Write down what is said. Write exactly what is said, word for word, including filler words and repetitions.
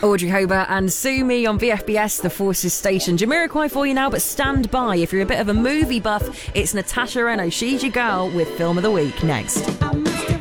Audrey Hobart and Sue Me on V F B S, the Forces Station. Jamiroquai for you now, but stand by. If you're a bit of a movie buff, it's Natasha Reno. She's your girl with Film of the Week next.